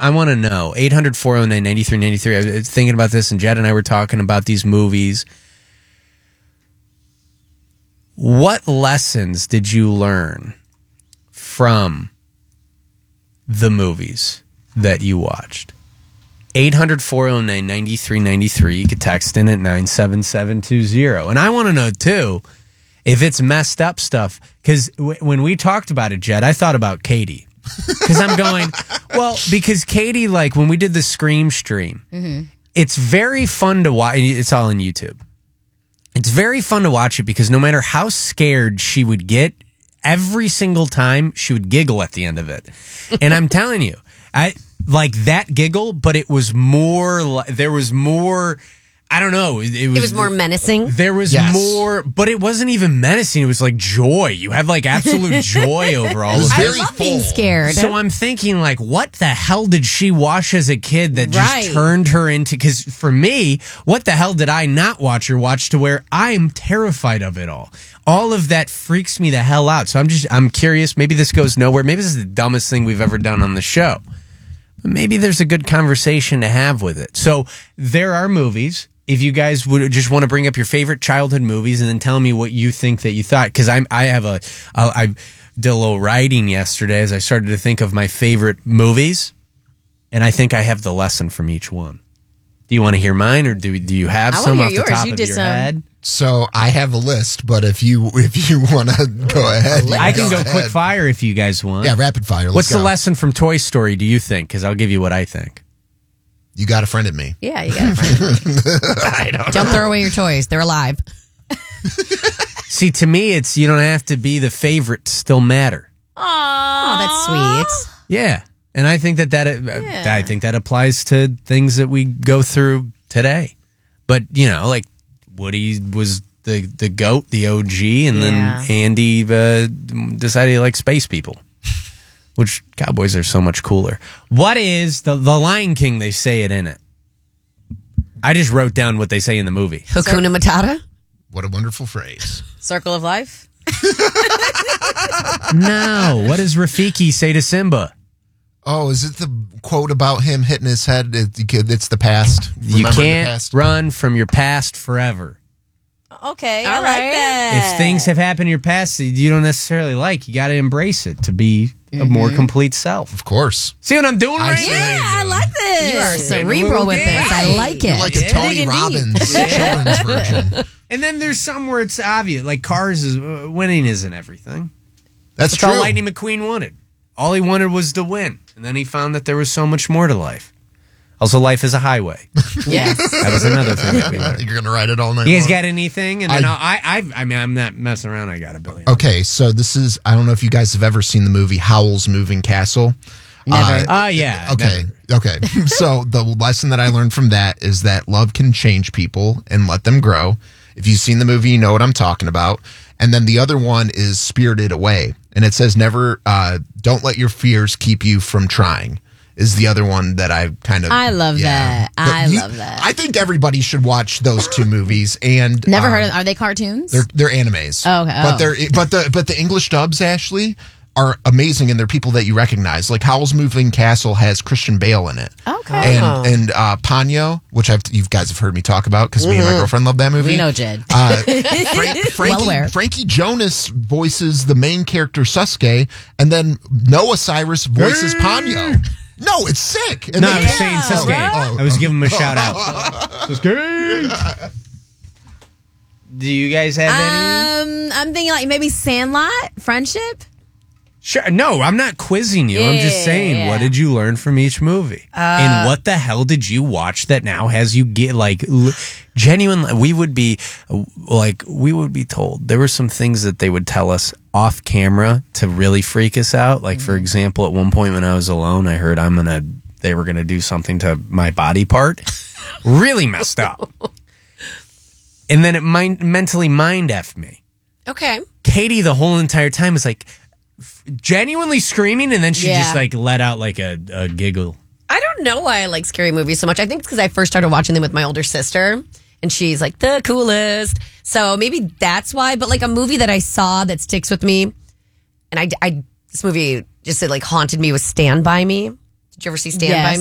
I want to know. 800-409-9393. I was thinking about this, and Jed and I were talking about these movies. What lessons did you learn from the movies that you watched? 800-409-9393. You could text in at 97720. And I want to know, too, if it's messed up stuff. Because when we talked about it, Jed, I thought about Katie. Because I'm going, because Katie, like, when we did the Scream stream, it's very fun to watch. It's all on YouTube. It's very fun to watch it because no matter how scared she would get, every single time she would giggle at the end of it. And I'm telling you, I like that giggle, but it was more, there was more, I don't know. It was more menacing. There was more, but it wasn't even menacing. It was like joy. You had like absolute joy over all of it. I love being scared. So I'm thinking, like, what the hell did she watch as a kid that just turned her into? Because for me, what the hell did I not watch or watch to where I'm terrified of it all? All of that freaks me the hell out. So I'm curious. Maybe this goes nowhere. Maybe this is the dumbest thing we've ever done on the show. But maybe there's a good conversation to have with it. So there are movies. If you guys would just want to bring up your favorite childhood movies and then tell me what you think that you thought, because I did a little writing yesterday as I started to think of my favorite movies, and I think I have the lesson from each one. Do you want to hear mine, or do you have some off the top of your head? So I have a list, but if you want to go ahead, I can go quick fire if you guys want. Yeah, rapid fire. What's the lesson from Toy Story? Do you think? Because I'll give you what I think. You got a friend at me. Yeah, you got a friend at me. I don't Don't throw away your toys. They're alive. See, to me, it's you don't have to be the favorite to still matter. Oh, that's sweet. Yeah, and I think I think that applies to things that we go through today. But like Woody was the GOAT, the OG, and then Andy decided he liked space people. Which cowboys are so much cooler. What is the Lion King? They say it in it. I just wrote down what they say in the movie. Hakuna Matata? What a wonderful phrase. Circle of life? No. What does Rafiki say to Simba? Oh, is it the quote about him hitting his head? It's the past. You can't run from your past forever. Okay, I like that. If things have happened in your past that you don't necessarily like, you got to embrace it to be a more complete self. Of course. See what I'm doing right now? Yeah, I like this. You are cerebral with this. I like it. You're like a Tony Robbins children's version. And then there's some where it's obvious, like Cars is winning isn't everything. That's true. all Lightning McQueen wanted. All he wanted was to win, and then he found that there was so much more to life. Also, life is a highway. Yes. That was another thing that we learned. You're going to write it all night You guys long? got anything? And then I'm not messing around. I got $1 billion. Okay, so this is, I don't know if you guys have ever seen the movie Howl's Moving Castle. Never. Yeah. Okay. Never. Okay. So the lesson that I learned from that is that love can change people and let them grow. If you've seen the movie, you know what I'm talking about. And then the other one is Spirited Away. And it says don't let your fears keep you from trying. Is the other one that I kind of... I love that. I love that. I think everybody should watch those two movies. And Never heard of them. Are they cartoons? They're animes. Oh, okay. But the English dubs, Ashley, are amazing, and they're people that you recognize. Like Howl's Moving Castle has Christian Bale in it. Okay. And Ponyo, which you guys have heard me talk about because me and my girlfriend love that movie. We know Jed. Frankie Jonas voices the main character Sasuke, and then Noah Cyrus voices Ponyo. No, it's sick. And I was saying Sasuke. I was giving him a shout out. Sasuke. Do you guys have any? I'm thinking like maybe Sandlot, Friendship. Sure. No, I'm not quizzing you. I'm just saying, what did you learn from each movie? And what the hell did you watch that now has you get like genuine? We would be told there were some things that they would tell us off camera to really freak us out. Like, for example, at one point when I was alone, I heard they were going to do something to my body part. Really messed up. And then it mentally mind-effed me. Okay. Katie, the whole entire time, was like genuinely screaming, and then she just like let out like a giggle. I don't know why I like scary movies so much. I think it's because I first started watching them with my older sister, and she's like the coolest. So maybe that's why. But like a movie that I saw that sticks with me, and I this movie just like haunted me was Stand By Me. Did you ever see Stand By Me?